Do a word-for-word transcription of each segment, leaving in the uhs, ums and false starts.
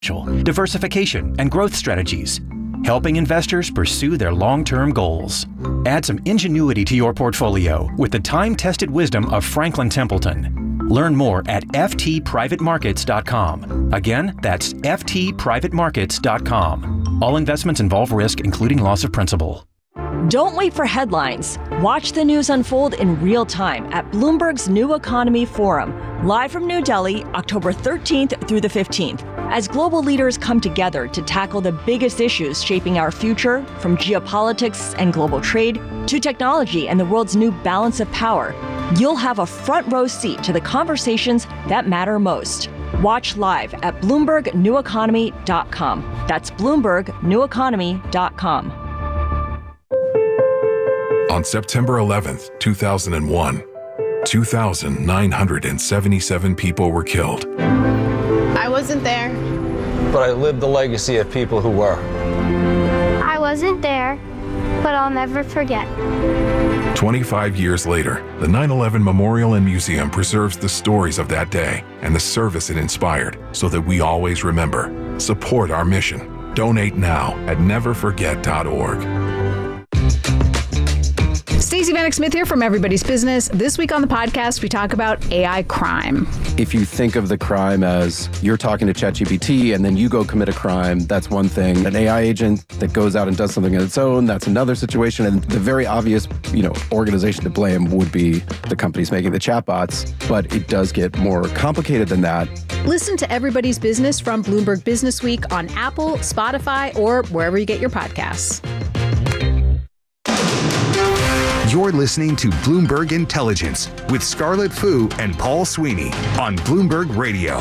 diversification, and growth strategies, helping investors pursue their long-term goals. Add some ingenuity to your portfolio with the time-tested wisdom of Franklin Templeton. Learn more at f t private markets dot com. Again, that's f t private markets dot com. All investments involve risk, including loss of principal. Don't wait for headlines. Watch the news unfold in real time at Bloomberg's New Economy Forum, live from New Delhi, October thirteenth through the fifteenth, as global leaders come together to tackle the biggest issues shaping our future, from geopolitics and global trade to technology and the world's new balance of power. You'll have a front row seat to the conversations that matter most. Watch live at Bloomberg New Economy dot com. That's Bloomberg New Economy dot com. On September eleventh, two thousand one, two thousand nine hundred seventy-seven people were killed. I wasn't there. But I lived the legacy of people who were. I wasn't there, but I'll never forget. twenty-five years later, the nine eleven Memorial and Museum preserves the stories of that day and the service it inspired so that we always remember. Support our mission. Donate now at never forget dot org. Stacey Vanek Smith here from Everybody's Business. This week on the podcast, we talk about A I crime. If you think of the crime as you're talking to ChatGPT and then you go commit a crime, that's one thing. An A I agent that goes out and does something on its own, that's another situation. And the very obvious, you know, organization to blame would be the companies making the chatbots. But it does get more complicated than that. Listen to Everybody's Business from Bloomberg Business Week on Apple, Spotify, or wherever you get your podcasts. You're listening to Bloomberg Intelligence with Scarlett Fu and Paul Sweeney on Bloomberg Radio.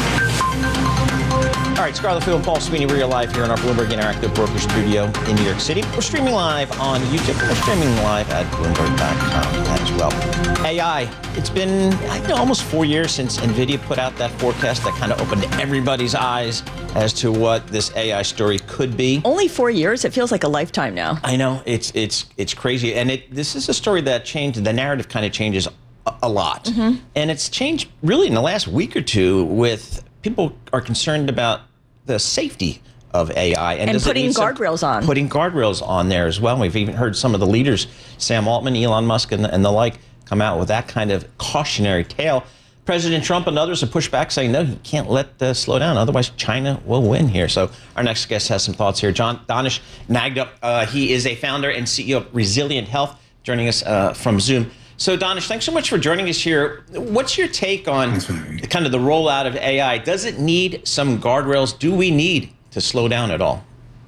All right, Scarlett Fu and Paul Sweeney, we're live here in our Bloomberg Interactive Broker Studio in New York City. We're streaming live on YouTube. We're streaming live at Bloomberg dot com as well. A I, it's been I think almost four years since NVIDIA put out that forecast that kind of opened everybody's eyes as to what this A I story could be. Only four years? It feels like a lifetime now. I know, it's it's it's crazy. And it this is a story that changed, the narrative kind of changes a, a lot. Mm-hmm. And it's changed really in the last week or two with people are concerned about the safety of A I. And, and putting guardrails some, on. Putting guardrails on there as well. We've even heard some of the leaders, Sam Altman, Elon Musk, and, and the like, come out with that kind of cautionary tale. President Trump and others have pushed back, saying, no, you can't let this slow down. Otherwise, China will win here. So our next guest has some thoughts here. John Danish Nagda, uh, he is a founder and C E O of Resilient Health, joining us uh, from Zoom. So, Danish, thanks so much for joining us here. What's your take on kind of the rollout of A I? Does it need some guardrails? Do we need to slow down at all?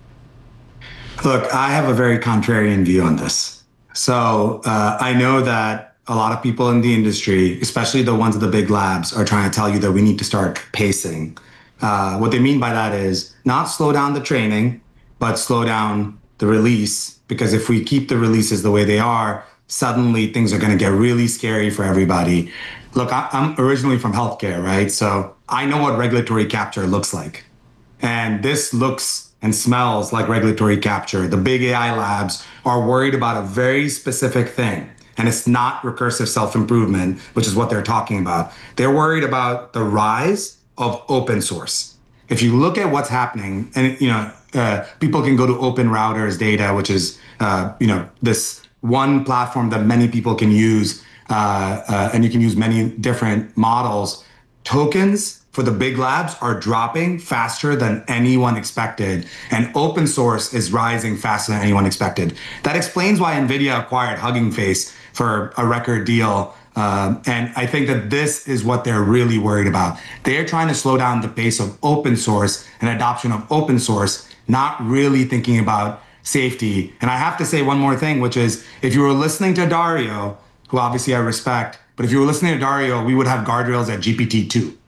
Look, I have a very contrarian view on this. So uh, I know that a lot of people in the industry, especially the ones at the big labs, are trying to tell you that we need to start pacing. Uh, what they mean by that is not slow down the training, but slow down the release. Because if we keep the releases the way they are, suddenly things are going to get really scary for everybody. Look, I, I'm originally from healthcare, right? So I know what regulatory capture looks like. And this looks and smells like regulatory capture. The big A I labs are worried about a very specific thing. And it's not recursive self-improvement, which is what they're talking about. They're worried about the rise of open source. If you look at what's happening, and you know, uh, people can go to Open Routers data, which is uh, you know this one platform that many people can use, uh, uh, and you can use many different models. Tokens for the big labs are dropping faster than anyone expected, and open source is rising faster than anyone expected. That explains why NVIDIA acquired Hugging Face for a record deal. Um, and I think that this is what they're really worried about. They're trying to slow down the pace of open source and adoption of open source, not really thinking about safety. And I have to say one more thing, which is if you were listening to Dario, who obviously I respect, but if you were listening to Dario, we would have guardrails at G P T two.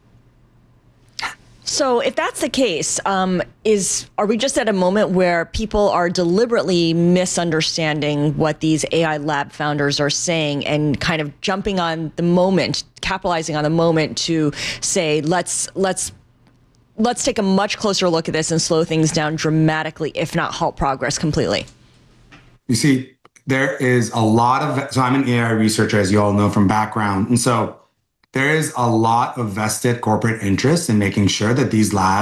So if that's the case, um, is are we just at a moment where people are deliberately misunderstanding what these A I lab founders are saying and kind of jumping on the moment, capitalizing on the moment to say, let's let's let's take a much closer look at this and slow things down dramatically, if not halt progress completely? You see, there is a lot of, so I'm an A I researcher, as you all know from background. And so there is a lot of vested corporate interest in making sure that these labs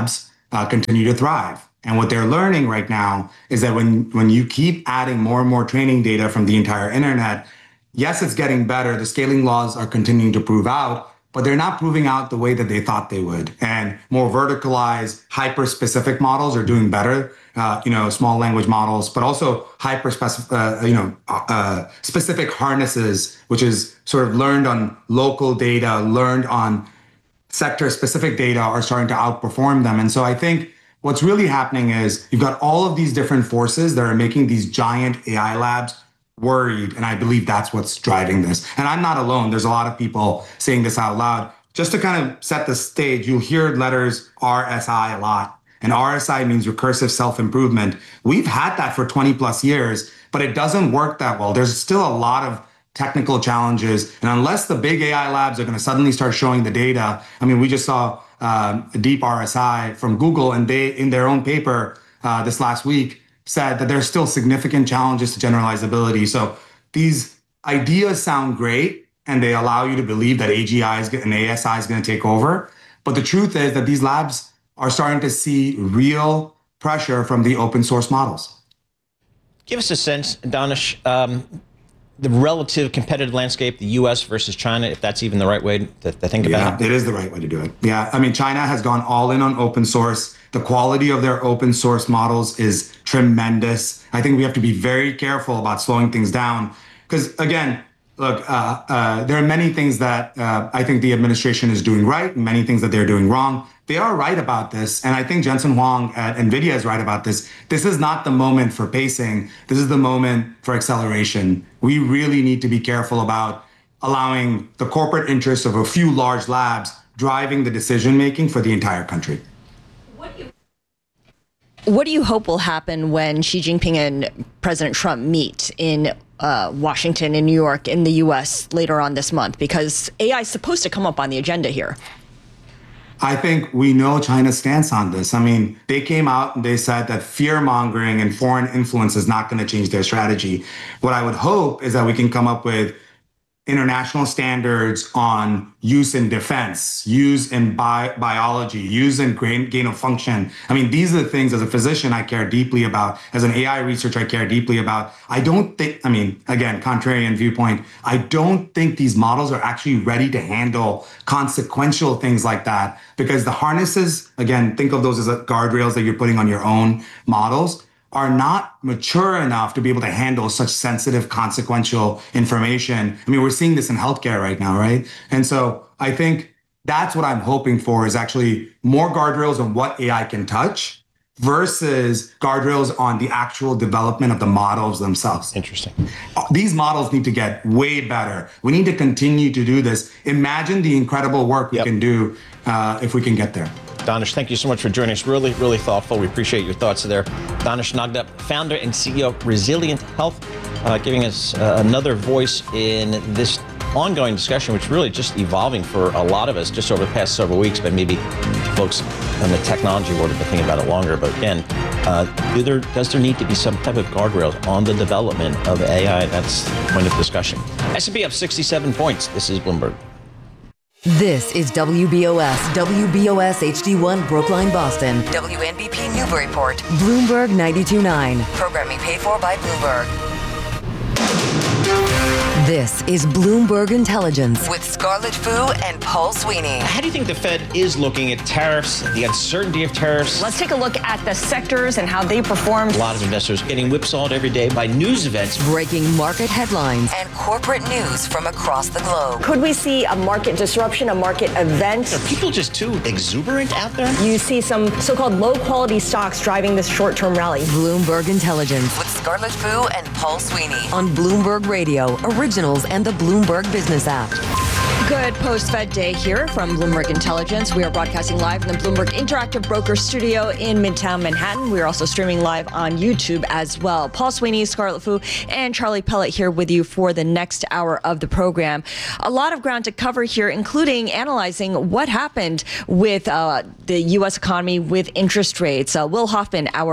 uh, continue to thrive. And what they're learning right now is that when, when you keep adding more and more training data from the entire internet, yes, it's getting better. The scaling laws are continuing to prove out, but they're not proving out the way that they thought they would. And more verticalized, hyper-specific models are doing better. Uh, you know, small language models, but also hyper-specific, uh, you know, uh, specific harnesses, which is sort of learned on local data, learned on sector-specific data, are starting to outperform them. And so I think what's really happening is you've got all of these different forces that are making these giant A I labs worried. And I believe that's what's driving this. And I'm not alone. There's a lot of people saying this out loud. Just to kind of set the stage, you'll hear letters R S I a lot. And R S I means recursive self-improvement. We've had that for twenty plus years, but it doesn't work that well. There's still a lot of technical challenges. And unless the big A I labs are going to suddenly start showing the data, I mean, we just saw um, Deep R S I from Google, and they, in their own paper uh, this last week, said that there's still significant challenges to generalizability. So these ideas sound great, and they allow you to believe that A G I is, and A S I is going to take over. But the truth is that these labs are starting to see real pressure from the open source models. Give us a sense, Danish, um, the relative competitive landscape, the U S versus China, if that's even the right way to, to think yeah, about it. It is the right way to do it. Yeah, I mean, China has gone all in on open source. The quality of their open source models is tremendous. I think we have to be very careful about slowing things down because, again, look, uh, uh, there are many things that uh, I think the administration is doing right and many things that they're doing wrong. They are right about this. And I think Jensen Huang at NVIDIA is right about this. This is not the moment for pacing. This is the moment for acceleration. We really need to be careful about allowing the corporate interests of a few large labs driving the decision-making for the entire country. What do you hope will happen when Xi Jinping and President Trump meet in uh, Washington and New York in the U S later on this month? Because A I is supposed to come up on the agenda here. I think we know China's stance on this. I mean, they came out and they said that fear-mongering and foreign influence is not going to change their strategy. What I would hope is that we can come up with international standards on use in defense, use in bi- biology, use in gain, gain of function. I mean, these are the things as a physician I care deeply about. As an A I researcher, I care deeply about. I don't think, I mean, again, contrarian viewpoint, I don't think these models are actually ready to handle consequential things like that because the harnesses, again, think of those as guardrails that you're putting on your own models, are not mature enough to be able to handle such sensitive, consequential information. I mean, we're seeing this in healthcare right now, right? And so I think that's what I'm hoping for is actually more guardrails on what A I can touch versus guardrails on the actual development of the models themselves. Interesting. These models need to get way better. We need to continue to do this. Imagine the incredible work we yep. can do uh, if we can get there. Danish, thank you so much for joining us. Really, really thoughtful. We appreciate your thoughts there. Danish Nagdev, founder and C E O of Resilient Health, uh, giving us uh, another voice in this ongoing discussion, which is really just evolving for a lot of us just over the past several weeks, but maybe folks in the technology world have been thinking about it longer. But again, uh, do there, does there need to be some type of guardrails on the development of A I? That's the point of discussion. S and P up sixty-seven points. This is Bloomberg. This is W B O S, W B O S H D one Brookline, Boston. W N B P Newburyport. Bloomberg ninety-two point nine. Programming paid for by Bloomberg. This is Bloomberg Intelligence with Scarlett Fu and Paul Sweeney. How do you think the Fed is looking at tariffs, the uncertainty of tariffs? Let's take a look at the sectors and how they performed. A lot of investors getting whipsawed every day by news events. Breaking market headlines and corporate news from across the globe. Could we see a market disruption, a market event? Are people just too exuberant out there? You see some so-called low-quality stocks driving this short-term rally. Bloomberg Intelligence with Scarlett Fu and Paul Sweeney on Bloomberg Radio, Originals and the Bloomberg Business app. Good post-Fed day here from Bloomberg Intelligence. We are broadcasting live in the Bloomberg Interactive Broker Studio in Midtown Manhattan. We are also streaming live on YouTube as well. Paul Sweeney, Scarlett Fu, and Charlie Pellet here with you for the next hour of the program. A lot of ground to cover here, including analyzing what happened with uh, the U S economy with interest rates. Uh, Will Hoffman, our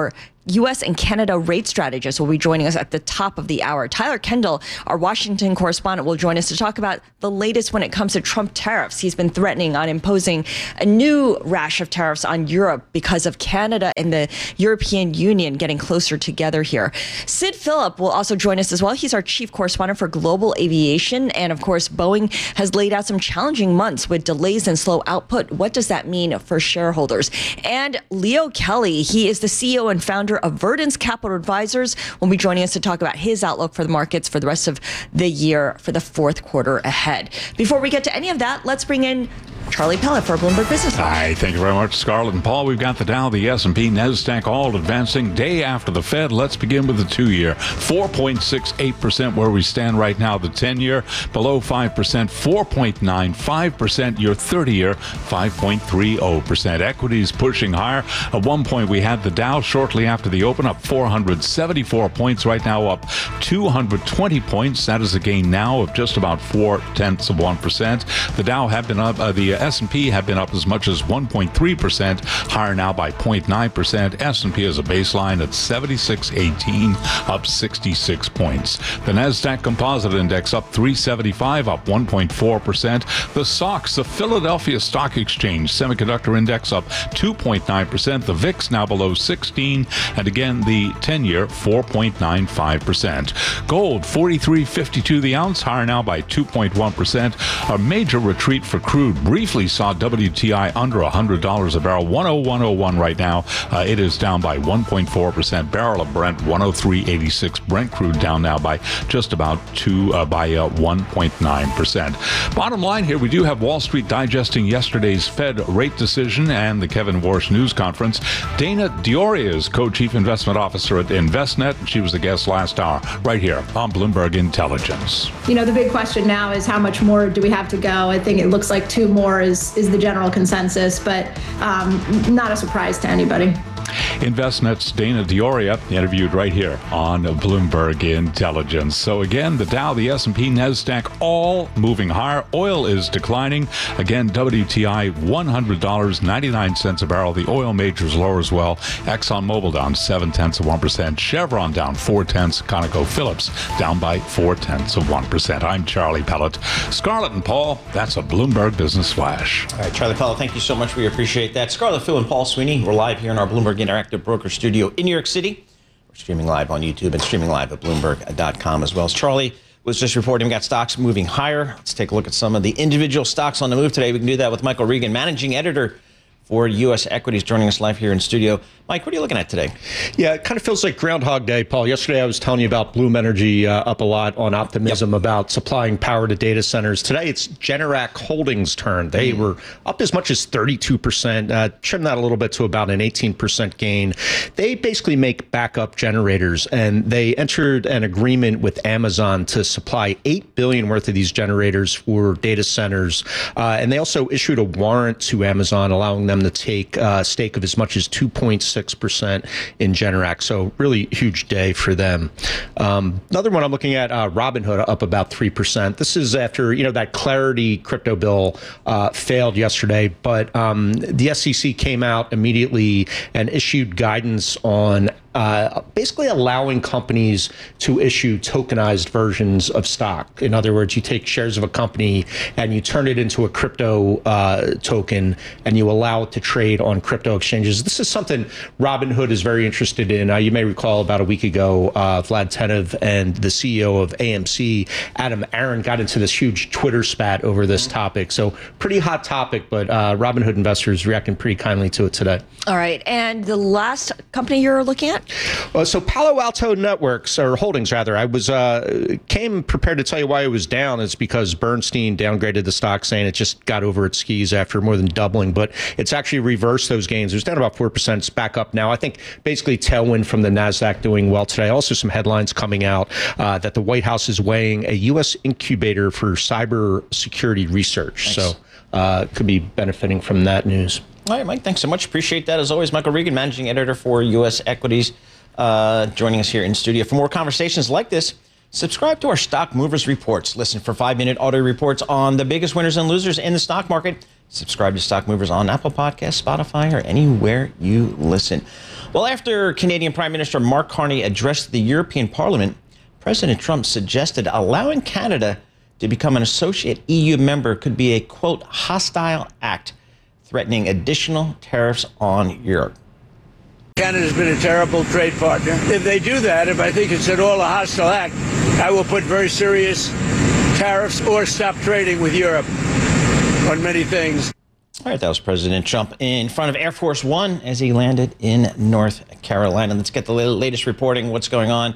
U S and Canada rate strategist, will be joining us at the top of the hour. Tyler Kendall, our Washington correspondent, will join us to talk about the latest when it comes to Trump tariffs. He's been threatening on imposing a new rash of tariffs on Europe because of Canada and the European Union getting closer together here. Sid Phillip will also join us as well. He's our chief correspondent for global aviation. And of course, Boeing has laid out some challenging months with delays and slow output. What does that mean for shareholders? And Leo Kelly, he is the C E O and founder of Verdence Capital Advisors, will be joining us to talk about his outlook for the markets for the rest of the year for the fourth quarter ahead. Before we get to any of that, let's bring in Charlie Pellet for Bloomberg Business Watch. Hi, thank you very much, Scarlett and Paul. We've got the Dow, the S and P, NASDAQ all advancing day after the Fed. Let's begin with the two-year. four point six eight percent where we stand right now. The ten-year below five percent, four point nine five percent. Your thirty-year, five point three zero percent. Equities pushing higher. At one point, we had the Dow shortly after the open up four hundred seventy-four points. Right now up two hundred twenty points. That is a gain now of just about four-tenths of one percent. The Dow have been up, uh, the S and P have been up as much as one point three percent, higher now by zero point nine percent. S and P as a baseline at seventy-six eighteen, up sixty-six points. The NASDAQ Composite Index up three seventy-five, up one point four percent. The S O X, the Philadelphia Stock Exchange Semiconductor Index up two point nine percent. The V I X now below sixteen, and again the ten-year four point nine five percent. Gold forty-three fifty-two the ounce, higher now by two point one percent. A major retreat for crude. Briefly saw W T I under one hundred dollars a barrel, one oh one oh one right now. Uh, it is down by one point four percent. Barrel of Brent one oh three eighty-six. Brent crude down now by just about two uh, by uh, one point nine percent. Bottom line here, we do have Wall Street digesting yesterday's Fed rate decision and the Kevin Warsh news conference. Dana Dioria is co-chief investment officer at Envestnet. She was the guest last hour right here on Bloomberg Intelligence. You know, the big question now is how much more do we have to go? I think it looks like two more is, is the general consensus, but um, not a surprise to anybody. Envestnet's Dana Dioria interviewed right here on Bloomberg Intelligence. So again, the Dow, the S and P, NASDAQ all moving higher. Oil is declining. Again, W T I one hundred dollars and ninety-nine cents a barrel. The oil majors lower as well. ExxonMobil down seven tenths of one percent. Chevron down four tenths. ConocoPhillips down by four tenths of one percent. I'm Charlie Pellet. Scarlett and Paul, that's a Bloomberg Business Flash. All right, Charlie Pellet, thank you so much. We appreciate that. Scarlett Fu and Paul Sweeney, we're live here in our Bloomberg Interactive Broker Studio in New York City. We're streaming live on YouTube and streaming live at Bloomberg dot com as well. As Charlie was just reporting, we got stocks moving higher. Let's take a look at some of the individual stocks on the move today. We can do that with Michael Regan, managing editor for U S Equities, joining us live here in studio. Mike, what are you looking at today? Yeah, it kind of feels like Groundhog Day, Paul. Yesterday I was telling you about Bloom Energy uh, up a lot on optimism yep. about supplying power to data centers. Today it's Generac Holdings' turn. They mm. were up as much as thirty-two percent, uh, trimmed that a little bit to about an eighteen percent gain. They basically make backup generators, and they entered an agreement with Amazon to supply eight billion dollars worth of these generators for data centers. Uh, and they also issued a warrant to Amazon, allowing them to take a stake of as much as two point six percent in Generac. So really huge day for them. Um, another one I'm looking at, uh, Robinhood up about three percent. This is after, you know, that Clarity crypto bill uh, failed yesterday, but um, the S E C came out immediately and issued guidance on Uh, basically allowing companies to issue tokenized versions of stock. In other words, you take shares of a company and you turn it into a crypto uh, token and you allow it to trade on crypto exchanges. This is something Robinhood is very interested in. Uh, you may recall about a week ago, uh, Vlad Tenev and the C E O of A M C, Adam Aron, got into this huge Twitter spat over this topic. So pretty hot topic, but uh, Robinhood investors reacting pretty kindly to it today. All right. And the last company you're looking at? Well, so Palo Alto Networks, or Holdings rather, I was uh, came prepared to tell you why it was down. It's because Bernstein downgraded the stock, saying it just got over its skis after more than doubling. But it's actually reversed those gains. It was down about four percent. It's back up now. I think basically tailwind from the NASDAQ doing well today. Also some headlines coming out uh, that the White House is weighing a U S incubator for cyber security research. Nice. So uh, could be benefiting from that news. All right, Mike, thanks so much. Appreciate that. As always, Michael Regan, managing editor for U S Equities, uh, joining us here in studio. For more conversations like this, subscribe to our Stock Movers Reports. Listen for five-minute audio reports on the biggest winners and losers in the stock market. Subscribe to Stock Movers on Apple Podcasts, Spotify, or anywhere you listen. Well, after Canadian Prime Minister Mark Carney addressed the European Parliament, President Trump suggested allowing Canada to become an associate E U member could be a, quote, hostile act, threatening additional tariffs on Europe. Canada's been a terrible trade partner. If they do that, if I think it's at all a hostile act, I will put very serious tariffs or stop trading with Europe on many things. All right, that was President Trump in front of Air Force One as he landed in North Carolina. Let's get the latest reporting, what's going on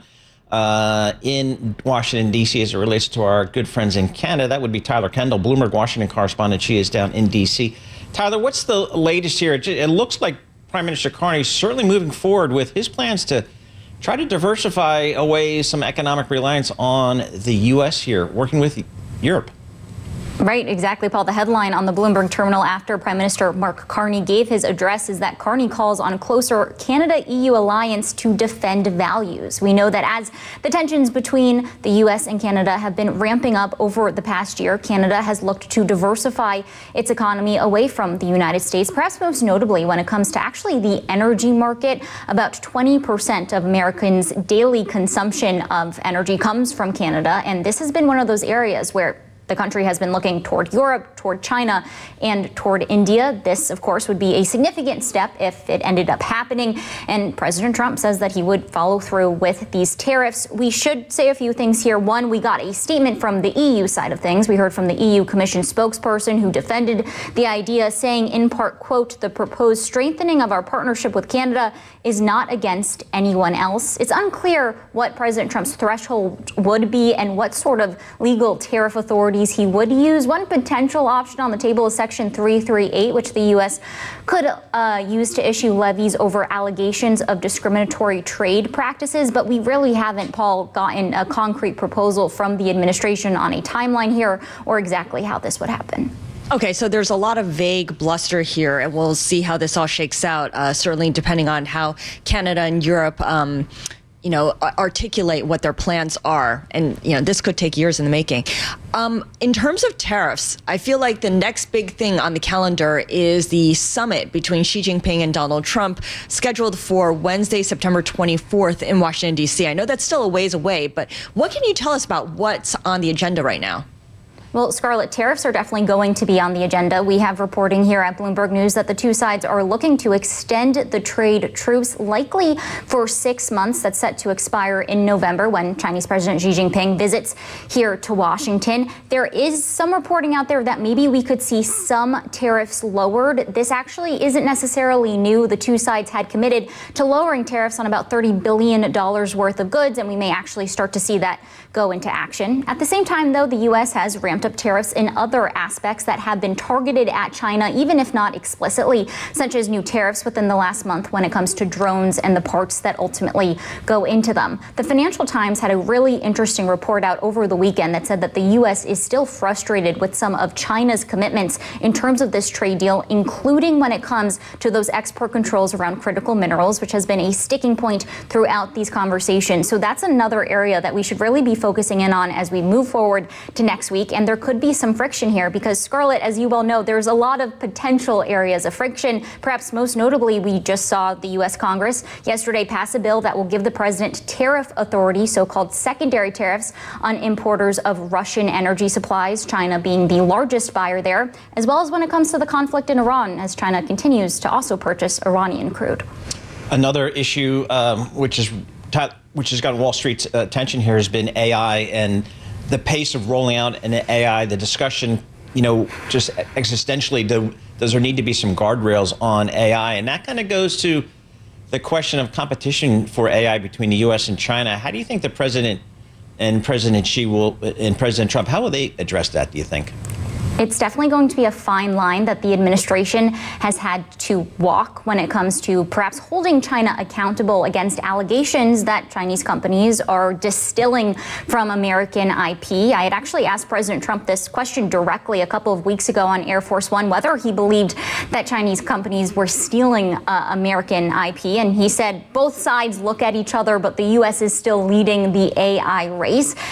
uh, in Washington, D C as it relates to our good friends in Canada. That would be Tyler Kendall, Bloomberg Washington correspondent. She is down in D C. Tyler, what's the latest here? It looks like Prime Minister Carney is certainly moving forward with his plans to try to diversify away some economic reliance on the U S here, working with Europe. Right, exactly, Paul. The headline on the Bloomberg terminal after Prime Minister Mark Carney gave his address is that Carney calls on a closer Canada-E U alliance to defend values. We know that as the tensions between the U S and Canada have been ramping up over the past year, Canada has looked to diversify its economy away from the United States, perhaps most notably when it comes to actually the energy market. About twenty percent of Americans' daily consumption of energy comes from Canada, and this has been one of those areas where the country has been looking toward Europe, toward China, and toward India. This, of course, would be a significant step if it ended up happening. And President Trump says that he would follow through with these tariffs. We should say a few things here. One, we got a statement from the E U side of things. We heard from the E U Commission spokesperson who defended the idea, saying in part, quote, the proposed strengthening of our partnership with Canada is not against anyone else. It's unclear what President Trump's threshold would be and what sort of legal tariff authority he would use. One potential option on the table is Section three thirty-eight, which the U S could uh, use to issue levies over allegations of discriminatory trade practices. But we really haven't, Paul, gotten a concrete proposal from the administration on a timeline here or exactly how this would happen. Okay, so there's a lot of vague bluster here, and we'll see how this all shakes out, uh, certainly depending on how Canada and Europe um, you know, articulate what their plans are. And, you know, this could take years in the making. Um, in terms of tariffs, I feel like the next big thing on the calendar is the summit between Xi Jinping and Donald Trump, scheduled for Wednesday, September twenty-fourth in Washington, D C. I know that's still a ways away, but what can you tell us about what's on the agenda right now? Well, Scarlett, tariffs are definitely going to be on the agenda. We have reporting here at Bloomberg News that the two sides are looking to extend the trade truce likely for six months. That's set to expire in November when Chinese President Xi Jinping visits here to Washington. There is some reporting out there that maybe we could see some tariffs lowered. This actually isn't necessarily new. The two sides had committed to lowering tariffs on about thirty billion dollars worth of goods, and we may actually start to see that go into action. At the same time, though, the U S has ramped up tariffs in other aspects that have been targeted at China, even if not explicitly, such as new tariffs within the last month when it comes to drones and the parts that ultimately go into them. The Financial Times had a really interesting report out over the weekend that said that the U S is still frustrated with some of China's commitments in terms of this trade deal, including when it comes to those export controls around critical minerals, which has been a sticking point throughout these conversations. So that's another area that we should really be focusing in on as we move forward to next week. And there could be some friction here because, Scarlett, as you well know, there's a lot of potential areas of friction. Perhaps most notably, we just saw the U S Congress yesterday pass a bill that will give the president tariff authority, so-called secondary tariffs, on importers of Russian energy supplies, China being the largest buyer there, as well as when it comes to the conflict in Iran, as China continues to also purchase Iranian crude. Another issue um, which is which has gotten Wall Street's attention here has been A I and the pace of rolling out an A I, the discussion, you know, just existentially, do, does there need to be some guardrails on A I? And that kind of goes to the question of competition for A I between the U S and China. How do you think the president and President Xi will, and President Trump, how will they address that, do you think? It's definitely going to be a fine line that the administration has had to walk when it comes to perhaps holding China accountable against allegations that Chinese companies are distilling from American I P. I had actually asked President Trump this question directly a couple of weeks ago on Air Force One, whether he believed that Chinese companies were stealing uh, American I P. And he said both sides look at each other, but the U S is still leading the A I race.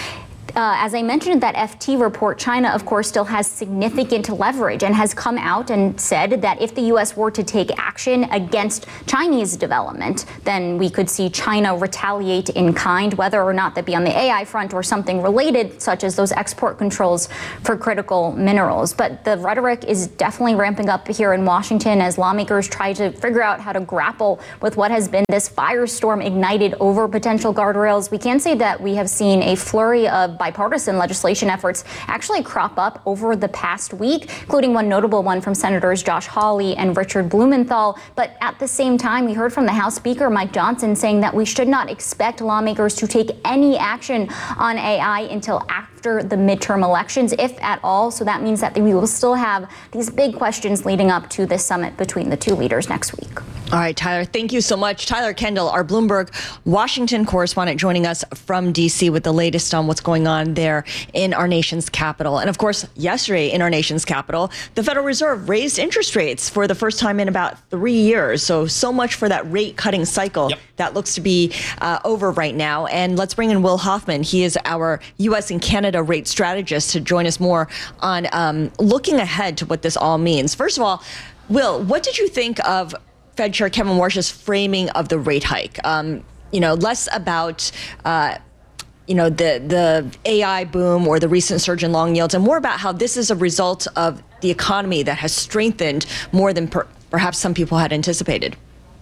Uh, as I mentioned in that F T report, China, of course, still has significant leverage and has come out and said that if the U S were to take action against Chinese development, then we could see China retaliate in kind, whether or not that be on the A I front or something related, such as those export controls for critical minerals. But the rhetoric is definitely ramping up here in Washington as lawmakers try to figure out how to grapple with what has been this firestorm ignited over potential guardrails. We can say that we have seen a flurry of bipartisan legislation efforts actually crop up over the past week, including one notable one from Senators Josh Hawley and Richard Blumenthal. But at the same time, we heard from the House Speaker Mike Johnson saying that we should not expect lawmakers to take any action on A I until after the midterm elections, if at all. So that means that we will still have these big questions leading up to this summit between the two leaders next week. All right, Tyler, thank you so much. Tyler Kendall, our Bloomberg Washington correspondent, joining us from D C with the latest on what's going on there in our nation's capital. And of course, yesterday in our nation's capital, the Federal Reserve raised interest rates for the first time in about three years. So, so much for that rate cutting cycle yep. that looks to be uh, over right now. And let's bring in Will Hoffman. He is our U S and Canada rate strategist to join us more on um, looking ahead to what this all means. First of all, Will, what did you think of Fed Chair Kevin Warsh's framing of the rate hike? Um, you know, less about, uh, you know, the the A I boom or the recent surge in long yields, and more about how this is a result of the economy that has strengthened more than per- perhaps some people had anticipated.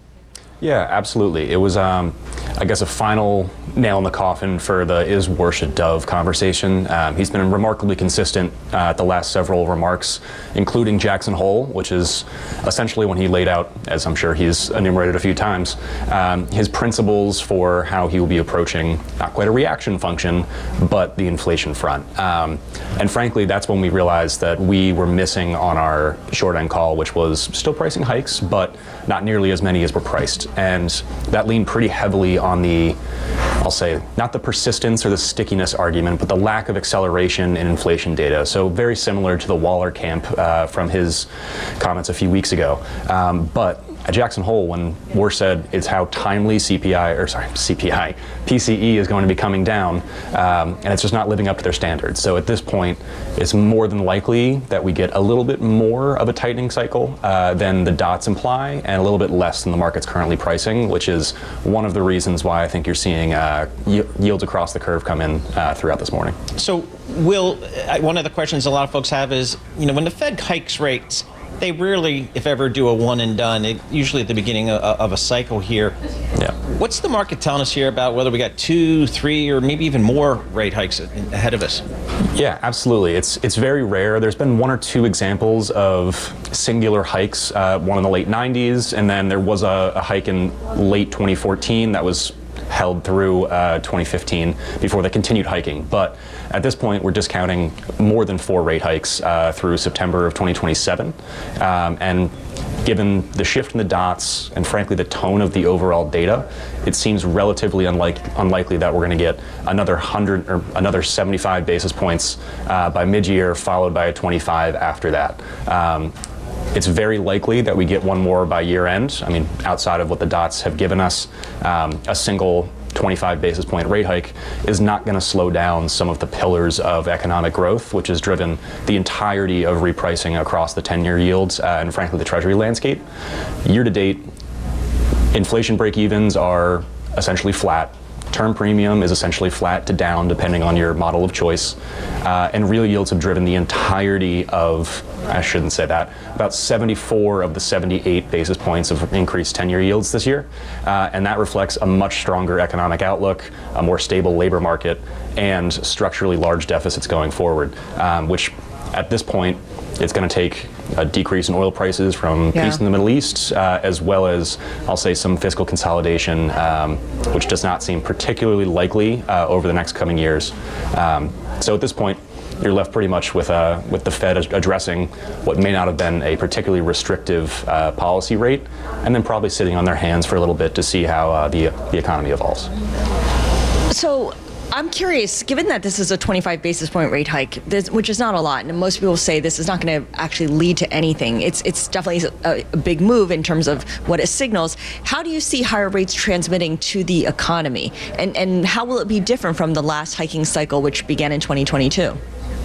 Yeah, absolutely. It was, um, I guess, a final nail in the coffin for the is Warsh a dove conversation. Um, he's been remarkably consistent uh, at the last several remarks, including Jackson Hole, which is essentially when he laid out, as I'm sure he's enumerated a few times, um, his principles for how he will be approaching not quite a reaction function, but the inflation front. Um, and frankly, that's when we realized that we were missing on our short end call, which was still pricing hikes, but not nearly as many as were priced. And that leaned pretty heavily on the, I'll say, not the persistence or the stickiness argument, but the lack of acceleration in inflation data. So very similar to the Waller camp uh, from his comments a few weeks ago. Um, but at Jackson Hole, when Warsh said it's how timely C P I, or sorry, C P I, P C E is going to be coming down, um, and it's just not living up to their standards. So at this point, it's more than likely that we get a little bit more of a tightening cycle uh, than the dots imply, and a little bit less than the market's currently pricing, which is one of the reasons why I think you're seeing uh, y- yields across the curve come in uh, throughout this morning. So, Will, one of the questions a lot of folks have is, you know, when the Fed hikes rates, they rarely, if ever, do a one and done. It, usually at the beginning of, of a cycle here. Yeah. What's the market telling us here about whether we got two, three, or maybe even more rate hikes ahead of us? Yeah, absolutely. It's it's very rare. There's been one or two examples of singular hikes. Uh, one in the late nineties, and then there was a, a hike in late twenty fourteen that was held through uh, twenty fifteen before they continued hiking. But at this point, we're discounting more than four rate hikes uh, through September of twenty twenty-seven. Um, and given the shift in the dots and frankly the tone of the overall data, it seems relatively unlike, unlikely that we're going to get another one hundred or another seventy-five basis points uh, by mid-year, followed by a twenty-five after that. Um, It's very likely that we get one more by year end. I mean, outside of what the dots have given us, um, a single twenty-five basis point rate hike is not going to slow down some of the pillars of economic growth, which has driven the entirety of repricing across the ten-year yields uh, and frankly the Treasury landscape. Year to date, inflation break-evens are essentially flat. Term premium is essentially flat to down, depending on your model of choice. Uh, and real yields have driven the entirety of, I shouldn't say that, about seventy-four of the seventy-eight basis points of increased ten-year yields this year. Uh, and that reflects a much stronger economic outlook, a more stable labor market, and structurally large deficits going forward, um, which at this point, it's going to take a decrease in oil prices from Yeah. peace in the Middle East, uh, as well as, I'll say, some fiscal consolidation, um, which does not seem particularly likely uh, over the next coming years. Um, so at this point, you're left pretty much with uh, with the Fed addressing what may not have been a particularly restrictive uh, policy rate, and then probably sitting on their hands for a little bit to see how uh, the the economy evolves. So I'm curious, given that this is a twenty-five basis point rate hike, this, which is not a lot, and most people say this is not going to actually lead to anything. It's it's definitely a, a big move in terms of what it signals. How do you see higher rates transmitting to the economy? And, and how will it be different from the last hiking cycle, which began in twenty twenty-two?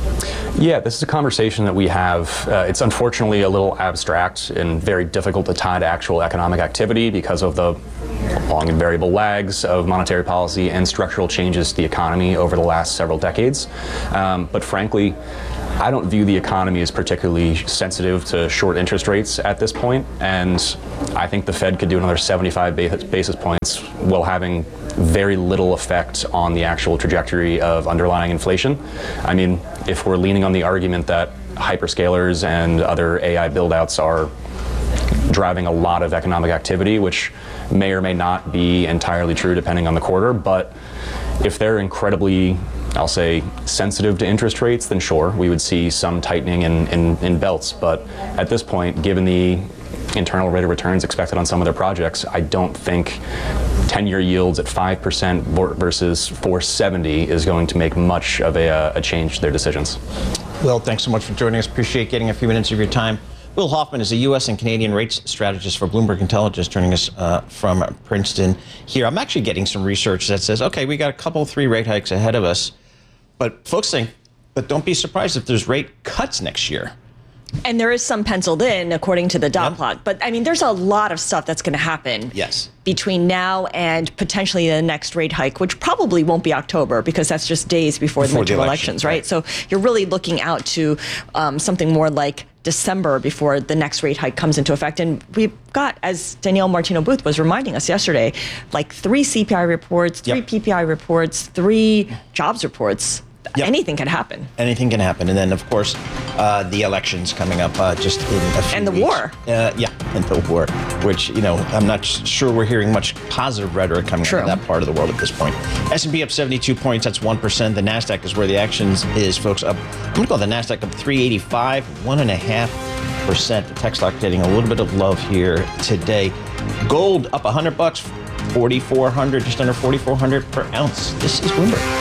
Yeah, this is a conversation that we have. Uh, it's unfortunately a little abstract and very difficult to tie to actual economic activity because of the long and variable lags of monetary policy and structural changes to the economy over the last several decades. Um, but frankly, I don't view the economy as particularly sensitive to short interest rates at this point, and I think the Fed could do another seventy-five basis points while having very little effect on the actual trajectory of underlying inflation. I mean, if we're leaning on the argument that hyperscalers and other A I buildouts are driving a lot of economic activity, which may or may not be entirely true depending on the quarter, but if they're incredibly, I'll say, sensitive to interest rates, then sure, we would see some tightening in, in, in belts. But at this point, given the internal rate of returns expected on some of their projects, I don't think ten-year yields at five percent versus four seventy is going to make much of a, a change to their decisions. Will, thanks so much for joining us. Appreciate getting a few minutes of your time. Will Hoffman is a U S and Canadian rates strategist for Bloomberg Intelligence, joining us uh, from Princeton here. I'm actually getting some research that says, okay, we got a couple, three rate hikes ahead of us, but folks think, but don't be surprised if there's rate cuts next year. And there is some penciled in, according to the dot yep. plot. But, I mean, there's a lot of stuff that's going to happen yes. between now and potentially the next rate hike, which probably won't be October because that's just days before, before the midterm the elections, right? right? So you're really looking out to um, something more like December before the next rate hike comes into effect. And we've got, as Danielle Martino-Booth was reminding us yesterday, like three C P I reports, three yep. P P I reports, three jobs reports. Yep. Anything can happen. Anything can happen. And then, of course, uh, the elections coming up uh, just in a few And the weeks. war. Uh, yeah, and the war, which, you know, I'm not sure we're hearing much positive rhetoric coming True. out of that part of the world at this point. S and P up seventy-two points. That's one percent. The NASDAQ is where the action is, folks. Up, I'm going to call the NASDAQ up three eighty-five, one and a half percent. The tech stock getting a little bit of love here today. Gold up one hundred bucks, forty-four hundred, just under forty-four hundred per ounce. This is Bloomberg.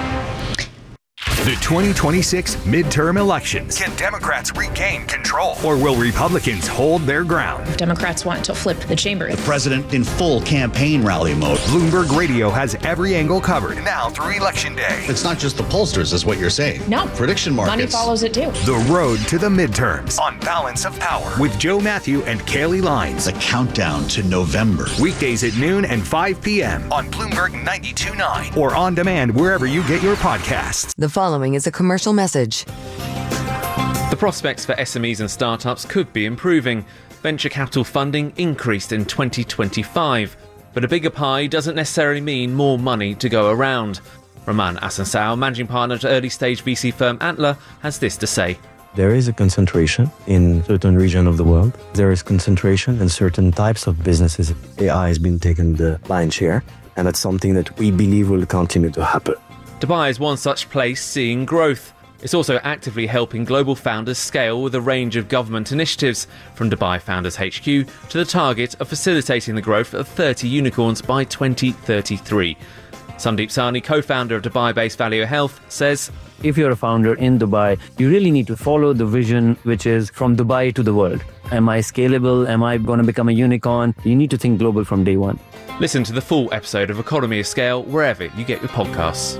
The twenty twenty-six midterm elections. Can Democrats regain control? Or will Republicans hold their ground? Democrats want to flip the chamber. The president in full campaign rally mode. Bloomberg Radio has every angle covered now through Election Day. It's not just the pollsters, is what you're saying. No. Prediction markets. Money follows it too. The road to the midterms on Balance of Power with Joe Matthew and Kaylee Lines. The countdown to November. Weekdays at noon and five p.m. on Bloomberg ninety-two point nine or on demand wherever you get your podcasts. The following is a commercial message. The prospects for S M Es and startups could be improving. Venture capital funding increased in twenty twenty-five, but a bigger pie doesn't necessarily mean more money to go around. Roman Asansao, managing partner at early-stage V C firm Antler, has this to say. There is a concentration in certain region of the world. There is concentration in certain types of businesses. A I has been taking the lion's share, and that's something that we believe will continue to happen. Dubai is one such place seeing growth. It's also actively helping global founders scale with a range of government initiatives, from Dubai Founders H Q to the target of facilitating the growth of thirty unicorns by twenty thirty-three. Sandeep Sahni, co-founder of Dubai-based Value Health, says, if you're a founder in Dubai, you really need to follow the vision, which is from Dubai to the world. Am I scalable? Am I going to become a unicorn? You need to think global from day one. Listen to the full episode of Economy of Scale wherever you get your podcasts.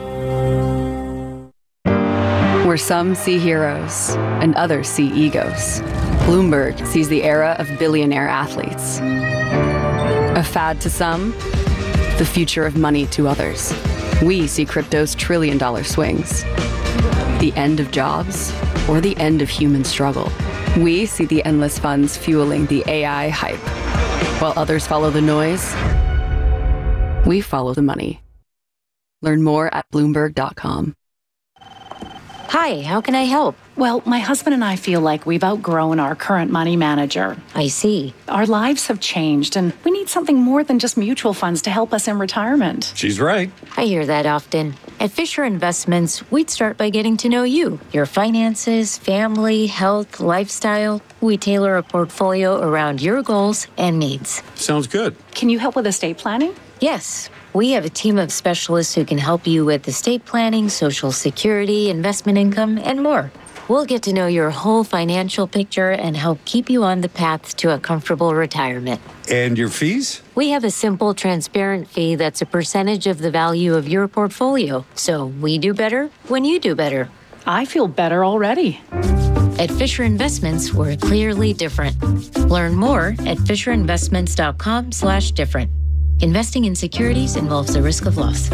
Where some see heroes and others see egos, Bloomberg sees the era of billionaire athletes. A fad to some, the future of money to others. We see crypto's trillion dollar swings. The end of jobs or the end of human struggle. We see the endless funds fueling the A I hype. While others follow the noise, we follow the money. Learn more at Bloomberg dot com. Hi, how can I help? Well, my husband and I feel like we've outgrown our current money manager. I see. Our lives have changed, and we need something more than just mutual funds to help us in retirement. She's right. I hear that often. At Fisher Investments, we'd start by getting to know you, your finances, family, health, lifestyle. We tailor a portfolio around your goals and needs. Sounds good. Can you help with estate planning? Yes. We have a team of specialists who can help you with estate planning, Social Security, investment income, and more. We'll get to know your whole financial picture and help keep you on the path to a comfortable retirement. And your fees? We have a simple, transparent fee that's a percentage of the value of your portfolio. So we do better when you do better. I feel better already. At Fisher Investments, we're clearly different. Learn more at fisherinvestments.com slash different. Investing in securities involves the risk of loss.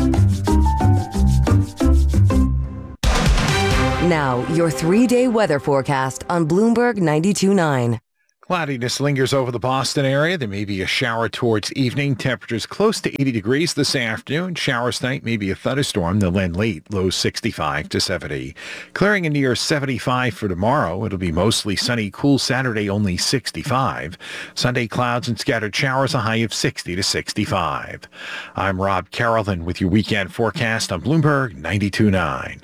Now, your three-day weather forecast on Bloomberg ninety-two point nine. Cloudiness lingers over the Boston area. There may be a shower towards evening. Temperatures close to eighty degrees this afternoon. Showers tonight, maybe a thunderstorm. They'll end late, low sixty-five to seventy. Clearing in near seventy-five for tomorrow. It'll be mostly sunny, cool Saturday, only sixty-five. Sunday, clouds and scattered showers, a high of sixty to sixty-five. I'm Rob Carrollton with your weekend forecast on Bloomberg ninety-two point nine.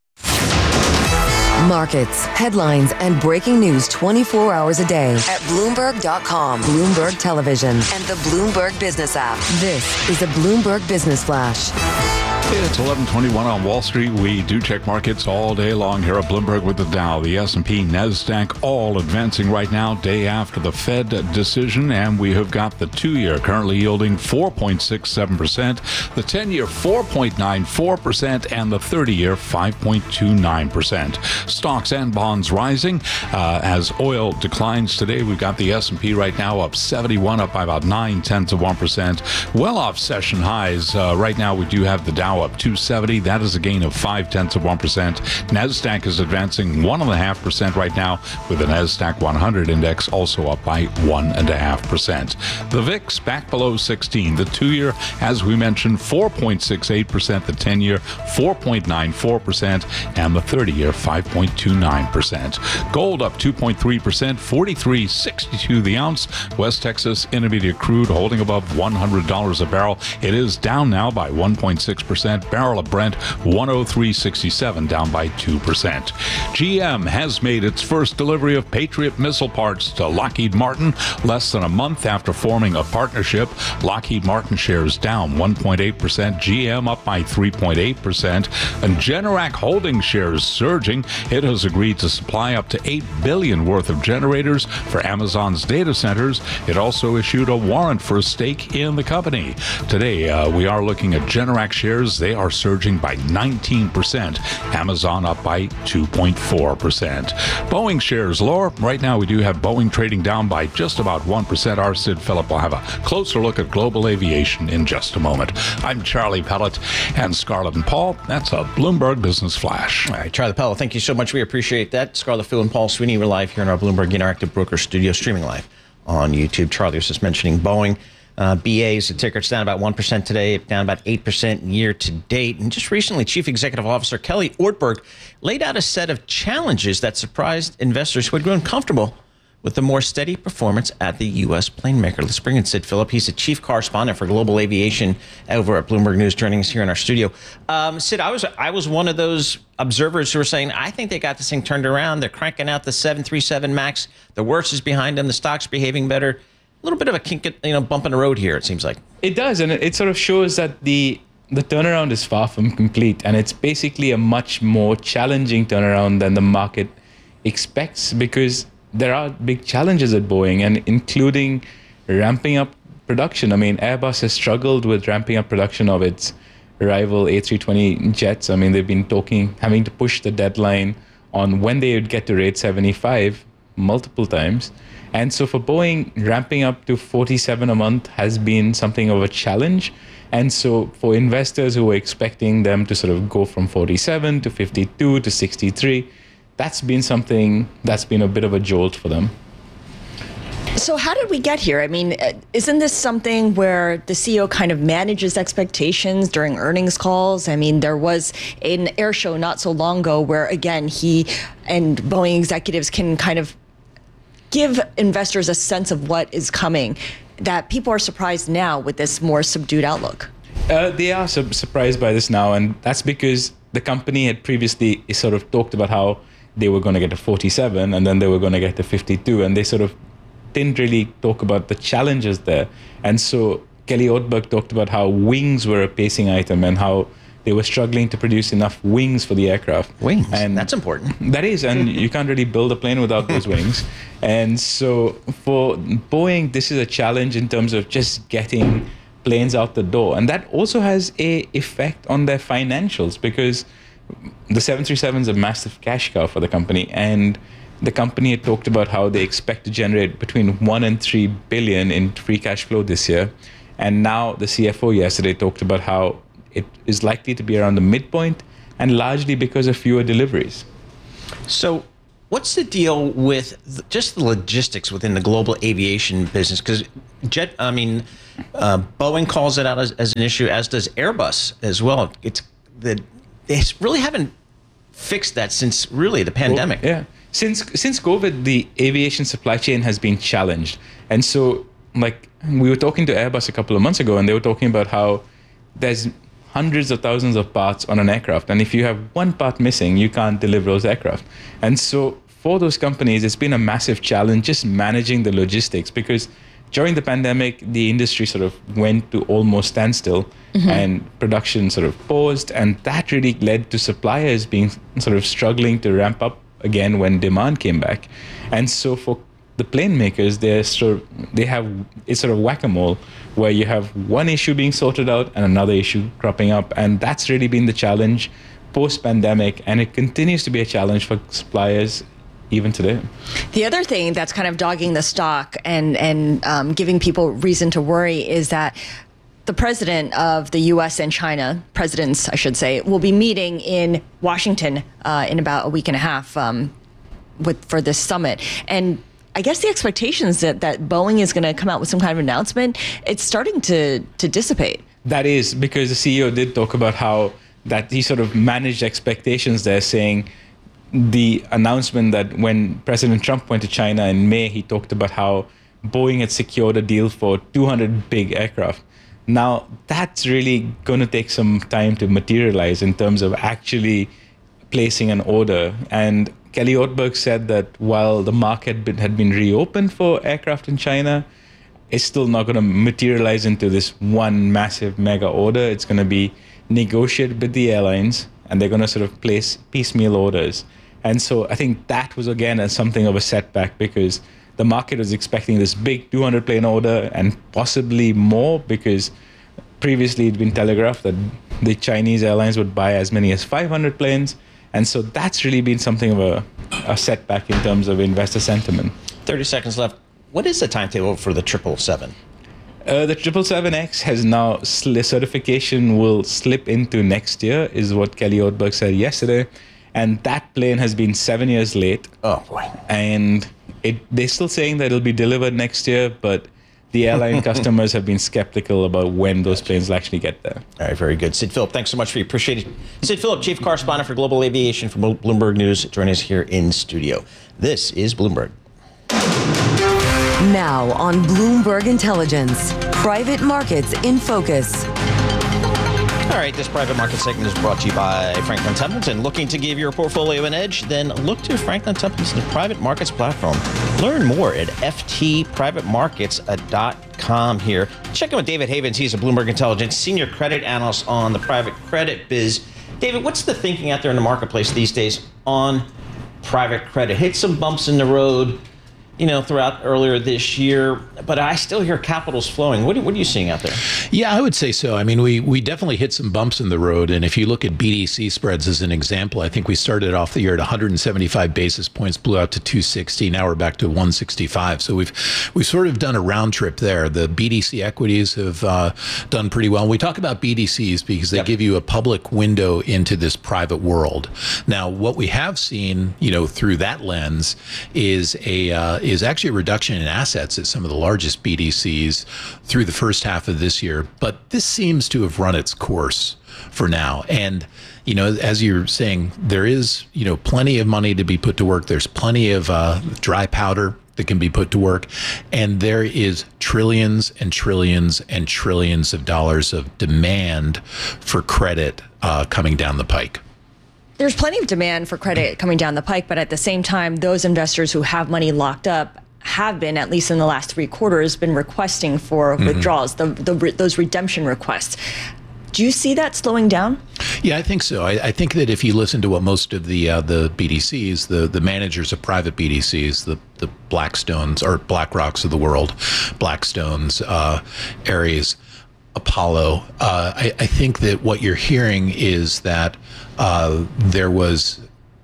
Markets, headlines, and breaking news twenty-four hours a day at Bloomberg dot com, Bloomberg Television, and the Bloomberg Business app. This is a Bloomberg Business Flash. It's eleven twenty-one on Wall Street. We do check markets all day long here at Bloomberg with the Dow, the S and P, NASDAQ, all advancing right now, day after the Fed decision. And we have got the two-year currently yielding four point six seven percent, the ten-year four point nine four percent, and the thirty-year five point two nine percent. Stocks and bonds rising uh, as oil declines today. We've got the S and P right now up seventy-one, up by about nine tenths of one percent. Well off session highs. Uh, right now we do have the Dow up two seventy. That is a gain of five tenths of one percent. NASDAQ is advancing one point five percent right now, with the NASDAQ one hundred index also up by one point five percent. The V I X back below sixteen. The two-year, as we mentioned, four point six eight percent. The ten-year, four point nine four percent. And the thirty-year, five point two nine percent. Gold up two point three percent, forty-three sixty-two the ounce. West Texas Intermediate crude holding above one hundred dollars a barrel. It is down now by one point six percent. Barrel of Brent one oh three sixty-seven, down by two percent. G M has made its first delivery of Patriot missile parts to Lockheed Martin less than a month after forming a partnership. Lockheed Martin shares down one point eight percent, G M up by three point eight percent, and Generac Holdings shares surging. It has agreed to supply up to eight billion dollars worth of generators for Amazon's data centers. It also issued a warrant for a stake in the company. Today, uh, we are looking at Generac shares. They are surging by nineteen percent. Amazon up by two point four percent. Boeing shares lower. Right now, we do have Boeing trading down by just about one percent. Our Sid Phillip will have a closer look at global aviation in just a moment. I'm Charlie Pellet and Scarlett and Paul. That's a Bloomberg Business Flash. All right, Charlie Pellet, thank you so much. We appreciate that. Scarlett, Phil, and Paul Sweeney, we're live here in our Bloomberg Interactive Broker studio, streaming live on YouTube. Charlie was just mentioning Boeing. Uh, B A's, the ticker, it's down about one percent today, down about eight percent year to date. And just recently, Chief Executive Officer Kelly Ortberg laid out a set of challenges that surprised investors who had grown comfortable with the more steady performance at the U S plane maker. Let's bring in Sid Phillip. He's the chief correspondent for global aviation over at Bloomberg News, joining us here in our studio. Um, Sid, I was I was one of those observers who were saying, I think they got this thing turned around. They're cranking out the seven thirty-seven MAX. The worst is behind them. The stock's behaving better. A little bit of a kink, you know, bump in the road here, it seems like. It does, and it sort of shows that the the turnaround is far from complete, and it's basically a much more challenging turnaround than the market expects, because there are big challenges at Boeing, and including ramping up production. I mean, Airbus has struggled with ramping up production of its rival A three twenty jets. I mean, they've been talking, having to push the deadline on when they would get to rate seventy-five multiple times. And so for Boeing, ramping up to forty-seven a month has been something of a challenge. And so for investors who were expecting them to sort of go from forty-seven to fifty-two to sixty-three, that's been something that's been a bit of a jolt for them. So how did we get here? I mean, isn't this something where the C E O kind of manages expectations during earnings calls? I mean, there was an air show not so long ago where, again, he and Boeing executives can kind of give investors a sense of what is coming, that people are surprised now with this more subdued outlook. Uh, they are su- surprised by this now, and that's because the company had previously sort of talked about how they were going to get to forty-seven and then they were going to get to fifty-two, and they sort of didn't really talk about the challenges there. And so Kelly Ortberg talked about how wings were a pacing item and how they were struggling to produce enough wings for the aircraft. Wings, and that's important. That is, and you can't really build a plane without those wings. And so for Boeing, this is a challenge in terms of just getting planes out the door. And that also has a effect on their financials, because the seven thirty-seven is a massive cash cow for the company. And the company had talked about how they expect to generate between one and three billion in free cash flow this year. And now the C F O yesterday talked about how it is likely to be around the midpoint, and largely because of fewer deliveries. So what's the deal with the, just the logistics within the global aviation business? Because jet, I mean, uh, Boeing calls it out as, as an issue, as does Airbus as well. It's the, they really haven't fixed that since really the pandemic. Well, yeah. Since since COVID, the aviation supply chain has been challenged. And so, like, we were talking to Airbus a couple of months ago, and they were talking about how there's hundreds of thousands of parts on an aircraft. And if you have one part missing, you can't deliver those aircraft. And so for those companies, it's been a massive challenge just managing the logistics, because during the pandemic, the industry sort of went to almost standstill, mm-hmm. and production sort of paused. And that really led to suppliers being sort of struggling to ramp up again when demand came back. And so for the plane makers, they're sort of, they have, it's sort of whack-a-mole, where you have one issue being sorted out and another issue cropping up. And that's really been the challenge post-pandemic, and it continues to be a challenge for suppliers even today. The other thing that's kind of dogging the stock and, and um, giving people reason to worry is that the president of the U S and China, presidents, I should say, will be meeting in Washington uh, in about a week and a half um, with for this summit. And I guess the expectations that, that Boeing is going to come out with some kind of announcement, it's starting to, to dissipate. That is because the C E O did talk about how that he sort of managed expectations there, saying the announcement that when President Trump went to China in May, he talked about how Boeing had secured a deal for two hundred big aircraft. Now, that's really going to take some time to materialize in terms of actually placing an order. And Kelly Ortberg said that while the market had been reopened for aircraft in China, it's still not going to materialize into this one massive mega order. It's going to be negotiated with the airlines, and they're going to sort of place piecemeal orders. And so I think that was, again, a, something of a setback, because the market was expecting this big two hundred plane order and possibly more, because previously it'd been telegraphed that the Chinese airlines would buy as many as five hundred planes. And so that's really been something of a, a setback in terms of investor sentiment. thirty seconds left. What is the timetable for the triple seven? Uh, the triple seven X has now, certification will slip into next year, is what Kelly Ortberg said yesterday. And that plane has been seven years late. Oh, boy. And it, they're still saying that it'll be delivered next year, but the airline customers have been skeptical about when those planes will actually get there. All right, very good. Sid Phillip, thanks so much for your appreciate it. Sid Phillip, Chief Correspondent for Global Aviation from Bloomberg News, joining us here in studio. This is Bloomberg. Now on Bloomberg Intelligence, private markets in focus. All right, this private market segment is brought to you by Franklin Templeton. Looking to give your portfolio an edge? Then look to Franklin Templeton's private markets platform. Learn more at f t private markets dot com here. Check in with David Havens. He's a Bloomberg Intelligence senior credit analyst on the private credit biz. David, what's the thinking out there in the marketplace these days on private credit? Hit some bumps in the road, you know, throughout earlier this year, but I still hear capital's flowing. What are, what are you seeing out there? Yeah, I would say so. I mean, we we definitely hit some bumps in the road. And if you look at B D C spreads as an example, I think we started off the year at one hundred seventy-five basis points, blew out to two sixty. Now we're back to one sixty-five. So we've we've sort of done a round trip there. The B D C equities have uh, done pretty well. We talk about B D Cs because they yep. give you a public window into this private world. Now, what we have seen, you know, through that lens is a uh, is actually a reduction in assets at some of the largest B D Cs through the first half of this year. But this seems to have run its course for now. And, you know, as you're saying, there is, you know, plenty of money to be put to work. There's plenty of uh, dry powder that can be put to work. And there is trillions and trillions and trillions of dollars of demand for credit uh, coming down the pike. There's plenty of demand for credit coming down the pike, but at the same time, those investors who have money locked up have been, at least in the last three quarters, been requesting for mm-hmm. withdrawals, the, the, those redemption requests. Do you see that slowing down? Yeah, I think so. I, I think that if you listen to what most of the uh, the B D Cs, the, the managers of private B D Cs, the, the Blackstones or BlackRocks of the world, Blackstones, uh, Ares, Apollo, uh, I, I think that what you're hearing is that uh, there was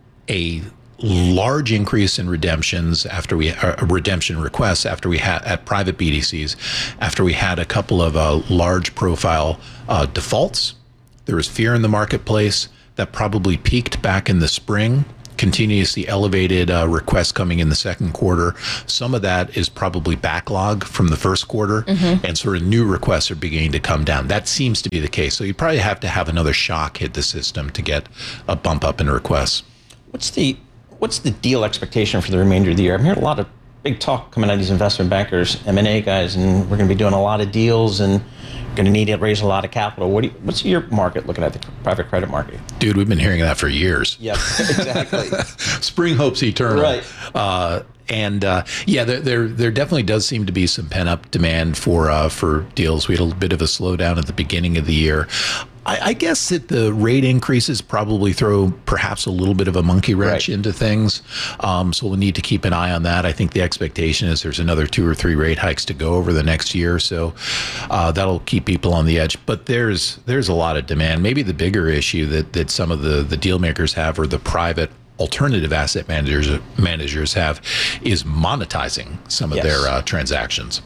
a large increase in redemptions after we uh, redemption requests after we had at private B D Cs, after we had a couple of uh, large profile uh, defaults. There was fear in the marketplace that probably peaked back in the spring. Continue to see elevated uh, requests coming in the second quarter. Some of that is probably backlog from the first quarter, mm-hmm. and sort of new requests are beginning to come down. That seems to be the case. So you probably have to have another shock hit the system to get a bump up in requests. What's the What's the deal expectation for the remainder of the year? I'm hearing a lot of big talk coming out of these investment bankers, M and A guys, and we're going to be doing a lot of deals and going to need to raise a lot of capital. What do you, what's your market looking at, the private credit market? Dude, we've been hearing that for years. Yeah, exactly. Spring hope's eternal. Right. Uh, and uh, yeah, there, there there definitely does seem to be some pent up demand for uh, for deals. We had a bit of a slowdown at the beginning of the year. I, I guess that the rate increases probably throw perhaps a little bit of a monkey wrench right. into things. Um, so we'll need to keep an eye on that. I think the expectation is there's another two or three rate hikes to go over the next year. So uh, that'll keep people on the edge. But there's there's a lot of demand. Maybe the bigger issue that, that some of the, the deal makers have, or the private alternative asset managers managers have, is monetizing some of yes. their uh, transactions.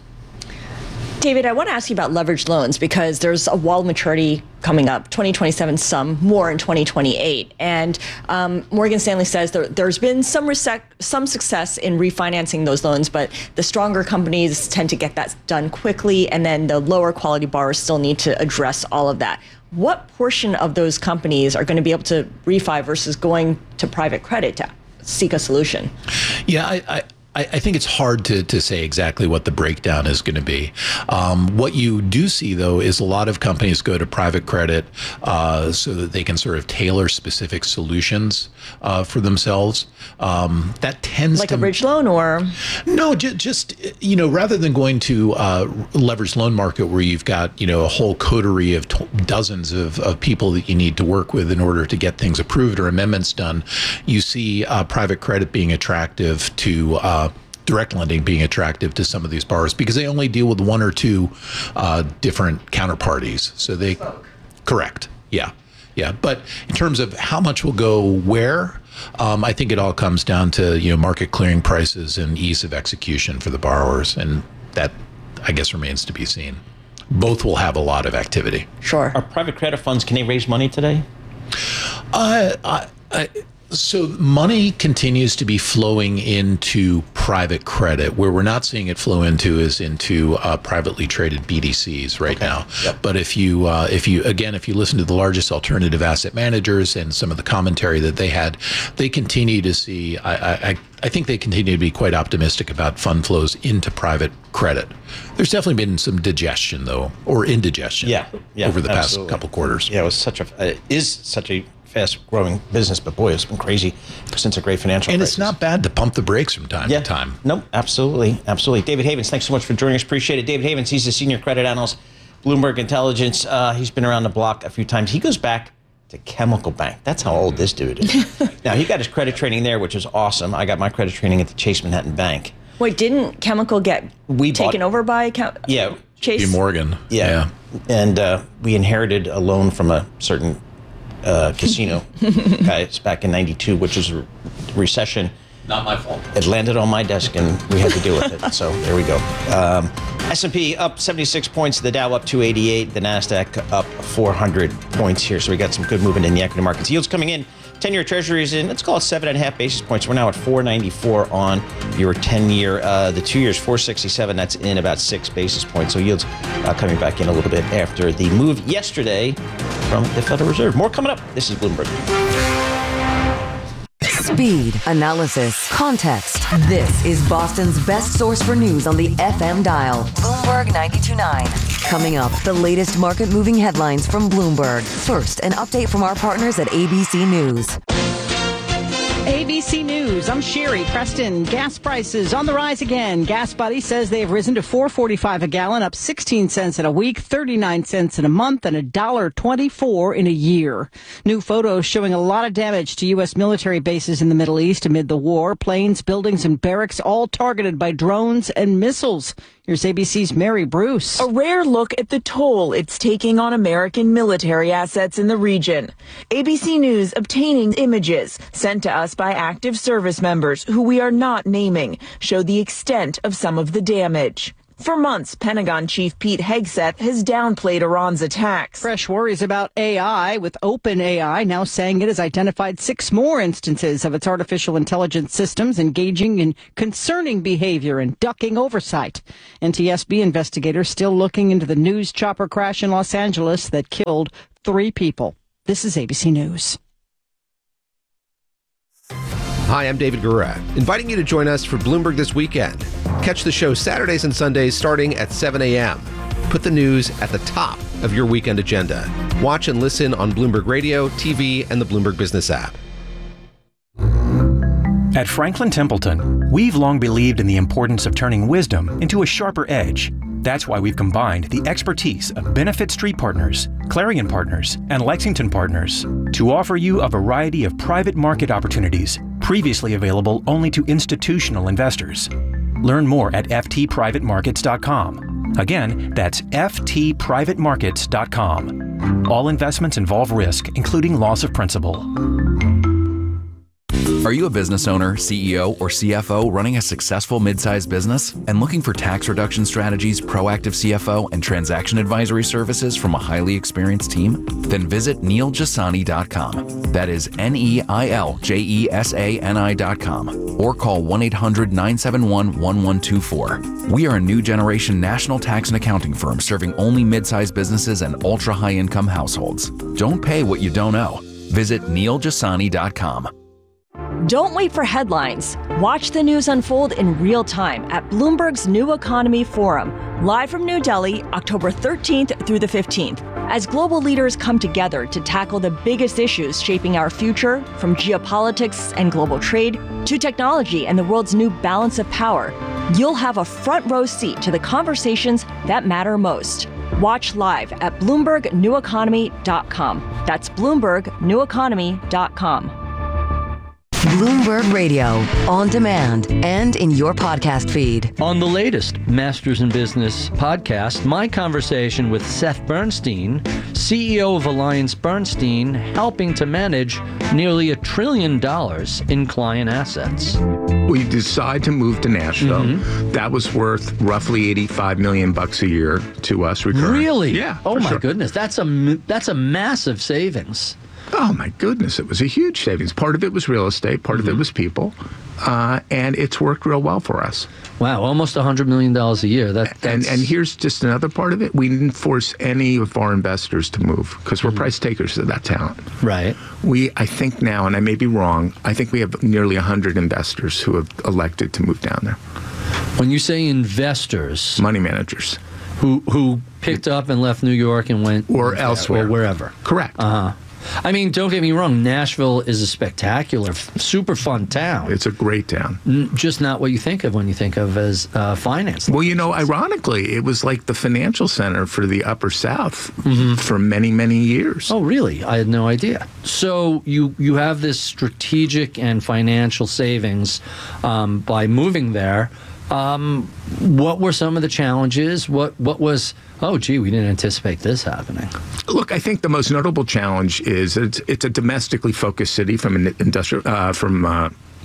David, I want to ask you about leveraged loans because there's a wall maturity coming up, twenty twenty-seven, some more in twenty twenty-eight. And um, Morgan Stanley says there, there's been some resec- some success in refinancing those loans, but the stronger companies tend to get that done quickly, and then the lower quality borrowers still need to address all of that. What portion of those companies are going to be able to refi versus going to private credit to seek a solution? Yeah, I, I I think it's hard to, to say exactly what the breakdown is going to be. Um, what you do see, though, is a lot of companies go to private credit uh, so that they can sort of tailor specific solutions uh, for themselves. Um, that tends like to... Like a bridge loan or? No, just, just, you know, rather than going to uh, leveraged loan market where you've got, you know, a whole coterie of t- dozens of, of people that you need to work with in order to get things approved or amendments done, you see uh, private credit being attractive to uh, direct lending being attractive to some of these borrowers because they only deal with one or two uh, different counterparties. So they, correct, yeah, yeah. But in terms of how much will go where, um, I think it all comes down to, you know, market clearing prices and ease of execution for the borrowers, and that, I guess, remains to be seen. Both will have a lot of activity. Sure. Are private credit funds, can they raise money today? Uh, I, I, So money continues to be flowing into private credit. Where we're not seeing it flow into is into uh, privately traded B D Cs right okay. now. Yep. But if you, uh, if you again, if you listen to the largest alternative asset managers and some of the commentary that they had, they continue to see. I, I, I think they continue to be quite optimistic about fund flows into private credit. There's definitely been some digestion, though, or indigestion. Yeah, yeah, over the absolutely. past couple quarters. Yeah, it was such a uh, is such a fast-growing business, but boy, it's been crazy since a great financial and crisis. It's not bad to pump the brakes from time yeah. to time. No, absolutely, absolutely. David Havens, thanks so much for joining us. Appreciate it. David Havens, he's the senior credit analyst, Bloomberg Intelligence. Uh, he's been around the block a few times. He goes back to Chemical Bank. That's how old this dude is. Now, he got his credit training there, which is awesome. I got my credit training at the Chase Manhattan Bank. Wait, didn't Chemical get we taken bought, over by Chem- yeah, Chase? J P Morgan. Yeah. yeah. And uh, we inherited a loan from a certain uh, casino guys back in ninety-two, which was a recession. Not my fault. It landed on my desk, and we had to deal with it. So there we go. Um, S and P up seventy-six points. The Dow up two eighty-eight. The Nasdaq up four hundred points here. So we got some good movement in the equity markets. Yields coming in. ten-year Treasury is in, let's call it seven and a half basis points. We're now at four ninety-four on your ten-year. Uh, the two years, four sixty-seven. That's in about six basis points. So yields uh, coming back in a little bit after the move yesterday from the Federal Reserve. More coming up. This is Bloomberg. Speed, analysis, context. This is Boston's best source for news on the F M dial. Bloomberg ninety-two point nine. Coming up, the latest market-moving headlines from Bloomberg. First, an update from our partners at A B C News. A B C News, I'm Sherry Preston. Gas prices on the rise again. Gas Buddy says they have risen to four forty-five a gallon, up sixteen cents in a week, thirty-nine cents in a month, and one dollar twenty-four in a year. New photos showing a lot of damage to U S military bases in the Middle East amid the war. Planes, buildings, and barracks all targeted by drones and missiles. Here's A B C's Mary Bruce. A rare look at the toll it's taking on American military assets in the region. A B C News obtaining images sent to us by active service members who we are not naming show the extent of some of the damage. For months, Pentagon Chief Pete Hegseth has downplayed Iran's attacks. Fresh worries about A I, with OpenAI now saying it has identified six more instances of its artificial intelligence systems engaging in concerning behavior and ducking oversight. N T S B investigators still looking into the news chopper crash in Los Angeles that killed three people. This is A B C News. Hi, I'm David Gura, inviting you to join us for Bloomberg This Weekend. Catch the show Saturdays and Sundays starting at seven a.m. Put the news at the top of your weekend agenda. Watch and listen on Bloomberg Radio, T V, and the Bloomberg Business app. At Franklin Templeton, we've long believed in the importance of turning wisdom into a sharper edge. That's why we've combined the expertise of Benefit Street Partners, Clarion Partners, and Lexington Partners to offer you a variety of private market opportunities previously available only to institutional investors. Learn more at f t private markets dot com. Again, that's f t private markets dot com. All investments involve risk, including loss of principal. Are you a business owner, C E O, or C F O running a successful mid-sized business and looking for tax reduction strategies, proactive C F O, and transaction advisory services from a highly experienced team? Then visit neil jasani dot com. That is N E I L J E S A N I dot com. Or call one eight hundred nine seven one one one two four. We are a new generation national tax and accounting firm serving only mid-sized businesses and ultra-high-income households. Don't pay what you don't owe. Visit neil jasani dot com. Don't wait for headlines. Watch the news unfold in real time at Bloomberg's New Economy Forum, live from New Delhi, October thirteenth through the fifteenth, as global leaders come together to tackle the biggest issues shaping our future, from geopolitics and global trade to technology and the world's new balance of power. You'll have a front row seat to the conversations that matter most. Watch live at bloomberg new economy dot com. That's bloomberg new economy dot com. Bloomberg Radio, on demand and in your podcast feed. On the latest Masters in Business podcast, my conversation with Seth Bernstein, C E O of Alliance Bernstein, helping to manage nearly a trillion dollars in client assets. We decide to move to Nashville. Mm-hmm. That was worth roughly eighty-five million bucks a year to us recurring. Really? Yeah. Oh my sure. goodness, that's a that's a massive savings. Oh, my goodness. It was a huge savings. Part of it was real estate. Part mm-hmm. of it was people. Uh, and it's worked real well for us. Wow. Almost one hundred million dollars a year. That, that's... and, and here's just another part of it. We didn't force any of our investors to move because we're mm-hmm. price takers of that talent. Right. We, I think now, and I may be wrong, I think we have nearly one hundred investors who have elected to move down there. When you say investors... Money managers. Who, who picked up and left New York and went... Or elsewhere. Or wherever. Correct. Uh-huh. I mean, don't get me wrong, Nashville is a spectacular, super fun town. It's a great town. N- just not what you think of when you think of as uh, finance. Well, you know, ironically, it was like the financial center for the Upper South mm-hmm. for many, many years. Oh, really? I had no idea. So you, you have this strategic and financial savings um, by moving there. Um, what were some of the challenges? What what was, oh, gee, we didn't anticipate this happening? Look, I think the most notable challenge is it's, it's a domestically focused city from an industrial, uh, from uh,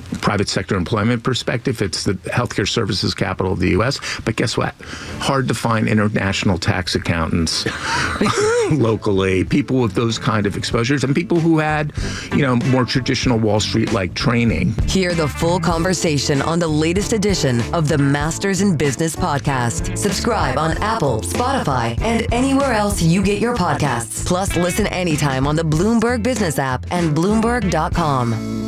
private sector employment perspective, it's the healthcare services capital of the U S. But guess what? Hard to find international tax accountants locally, people with those kind of exposures, and people who had, you know, more traditional Wall Street-like training. Hear the full conversation on the latest edition of the Masters in Business podcast. Subscribe on Apple, Spotify, and anywhere else you get your podcasts. Plus, listen anytime on the Bloomberg Business app and Bloomberg dot com.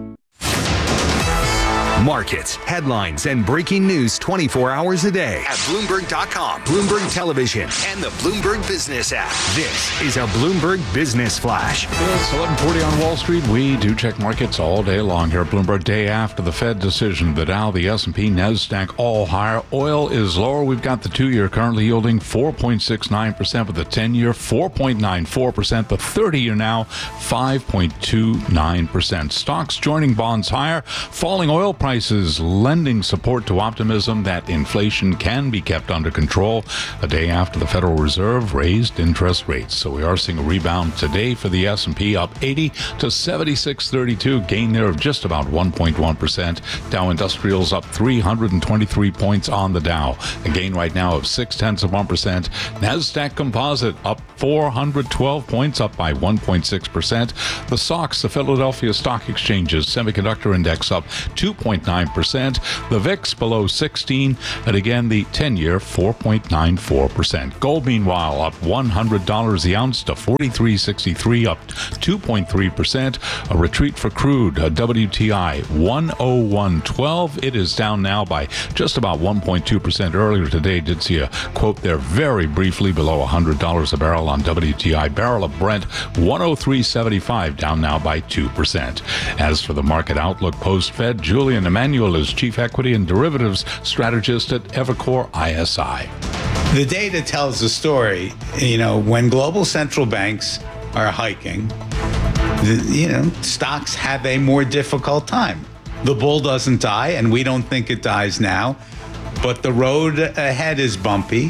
Markets, headlines, and breaking news twenty-four hours a day at Bloomberg dot com, Bloomberg Television, and the Bloomberg Business app. This is a Bloomberg Business Flash. It's eleven forty on Wall Street. We do check markets all day long here at Bloomberg. Day after the Fed decision, the Dow, the S and P, NASDAQ all higher. Oil is lower. We've got the two-year currently yielding four point six nine percent, with the ten-year four point nine four percent. The thirty-year now five point two nine percent. Stocks joining bonds higher. Falling oil prices lending support to optimism that inflation can be kept under control a day after the Federal Reserve raised interest rates. So we are seeing a rebound today for the S and P, up eighty to seventy-six thirty-two, gain there of just about one point one percent. Dow Industrials up three hundred twenty-three points on the Dow, a gain right now of six tenths of one percent. NASDAQ Composite up four hundred twelve points, up by one point six percent. The S O X, the Philadelphia Stock Exchange's semiconductor index, up two point nine percent. The V I X below sixteen, and again the ten-year four point nine four percent. Gold, meanwhile, up one hundred dollars the ounce to forty-three sixty-three, up two point three percent. A retreat for crude, a W T I one oh one twelve. It is down now by just about one point two percent. Earlier today, did see a quote there very briefly below one hundred dollars a barrel on W T I. Barrel of Brent one oh three seventy-five, down now by two percent. As for the market outlook post-Fed, Julian Emanuel is Chief Equity and Derivatives Strategist at Evercore I S I. The data tells the story. You know, when global central banks are hiking, the, you know, stocks have a more difficult time. The bull doesn't die, and we don't think it dies now, but the road ahead is bumpy.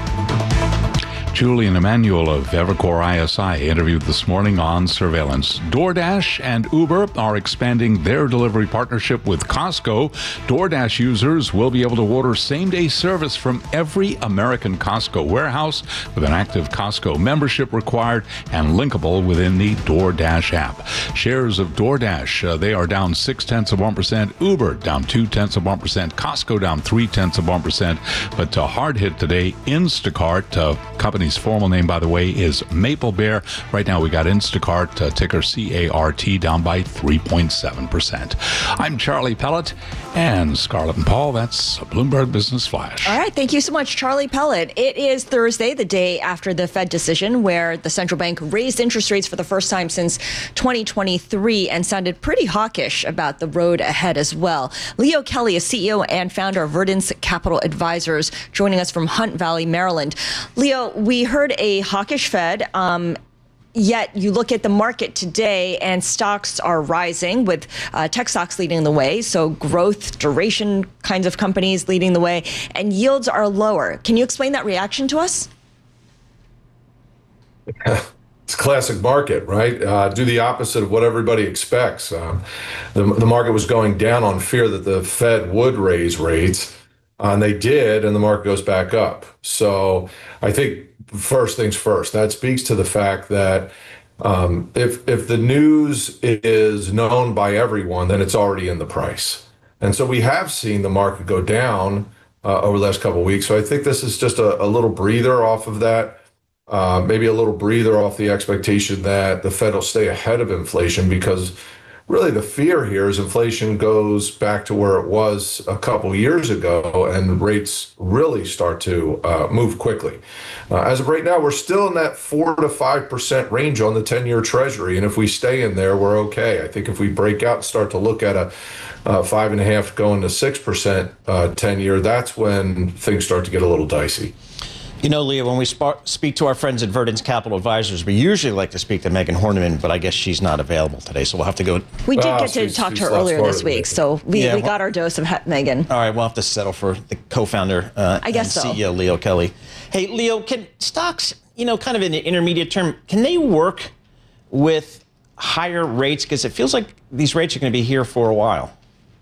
Julian Emanuel of Evercore I S I interviewed this morning on surveillance. DoorDash and Uber are expanding their delivery partnership with Costco. DoorDash users will be able to order same-day service from every American Costco warehouse with an active Costco membership required and linkable within the DoorDash app. Shares of DoorDash, uh, they are down six-tenths of one percent. Uber down two-tenths of one percent. Costco down three-tenths of one percent. But uh, hard hit today, Instacart, uh, company formal name, by the way, is Maple Bear. Right now, we got Instacart, uh, ticker C A R T, down by three point seven percent. I'm Charlie Pellet, and Scarlett and Paul, that's a Bloomberg Business Flash. All right, thank you so much, Charlie Pellet. It is Thursday, the day after the Fed decision, where the central bank raised interest rates for the first time since twenty twenty-three and sounded pretty hawkish about the road ahead as well. Leo Kelly is C E O and founder of Verdence Capital Advisors, joining us from Hunt Valley, Maryland. Leo, we heard a hawkish Fed, um, yet you look at the market today and stocks are rising, with uh, tech stocks leading the way, so growth, duration kinds of companies leading the way, and yields are lower. Can you explain that reaction to us? It's classic market, right? Uh, do the opposite of what everybody expects. Um, the, the market was going down on fear that the Fed would raise rates, uh, and they did, and the market goes back up. So I think first things first, that speaks to the fact that um, if if the news is known by everyone, then it's already in the price. And so we have seen the market go down uh, over the last couple of weeks. So I think this is just a, a little breather off of that. Uh, maybe a little breather off the expectation that the Fed will stay ahead of inflation, because really the fear here is inflation goes back to where it was a couple years ago and rates really start to uh, move quickly. Uh, as of right now, we're still in that four to five percent range on the ten-year Treasury, and if we stay in there, we're okay. I think if we break out and start to look at a uh, five and a half going to six percent uh, ten-year, that's when things start to get a little dicey. You know, Leah, when we sp- speak to our friends at Verdence Capital Advisors, we usually like to speak to Megan Horniman, but I guess she's not available today, so we'll have to go. We did get to talk to her earlier this week, so we, Yeah, we well- got our dose of he- Megan. All right, we'll have to settle for the co-founder uh, I guess and so. C E O, Leo Kelly. Hey, Leo, can stocks, you know, kind of in the intermediate term, can they work with higher rates? Because it feels like these rates are going to be here for a while.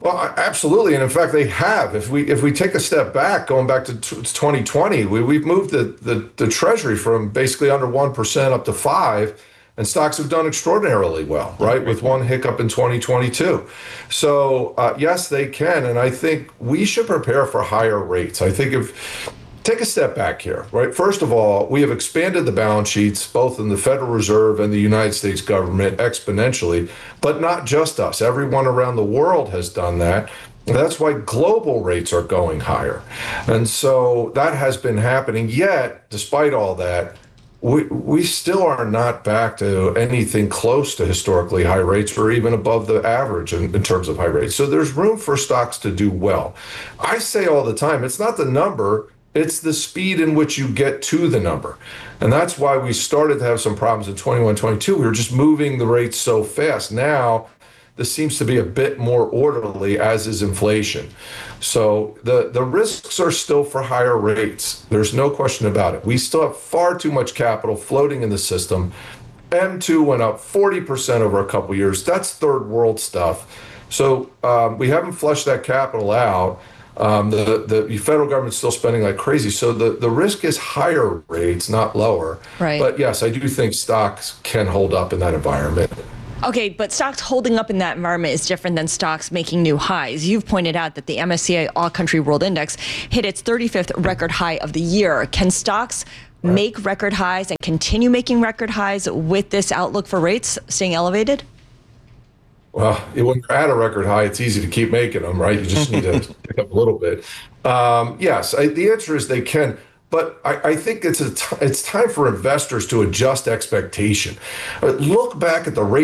Well, absolutely, and in fact, they have. If we if we take a step back, going back to twenty twenty, we we've moved the the, the Treasury from basically under one percent up to five, and stocks have done extraordinarily well, right? With one hiccup in twenty twenty-two. So uh, yes, they can, and I think we should prepare for higher rates. I think if take a step back here, right? First of all, we have expanded the balance sheets, both in the Federal Reserve and the United States government exponentially, but not just us. Everyone around the world has done that. And that's why global rates are going higher. And so that has been happening. Yet, despite all that, we, we still are not back to anything close to historically high rates or even above the average in, in terms of high rates. So there's room for stocks to do well. I say all the time, it's not the number, it's the speed in which you get to the number. And that's why we started to have some problems in twenty-one, twenty-two. We were just moving the rates so fast. Now, this seems to be a bit more orderly, as is inflation. So the, the risks are still for higher rates. There's no question about it. We still have far too much capital floating in the system. M two went up forty percent over a couple years. That's third world stuff. So um, we haven't flushed that capital out. Um, the, the federal government's still spending like crazy. So the, the risk is higher rates, not lower. Right. But yes, I do think stocks can hold up in that environment. Okay, but stocks holding up in that environment is different than stocks making new highs. You've pointed out that the M S C I All Country World Index hit its thirty-fifth record high of the year. Can stocks right. make record highs and continue making record highs with this outlook for rates staying elevated? Well, when you're at a record high, it's easy to keep making them, right? You just need to pick up a little bit. Um, yes, I, the answer is they can. But I, I think it's a t- it's time for investors to adjust expectation. Uh, look back at the rate